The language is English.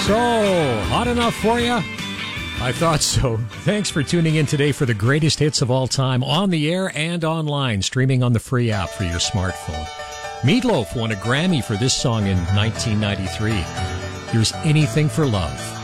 So, hot enough for you? I thought so. Thanks for tuning in today for the greatest hits of all time, on the air and online, streaming on the free app for your smartphone. Meatloaf won a Grammy for this song in 1993. Here's Anything for Love.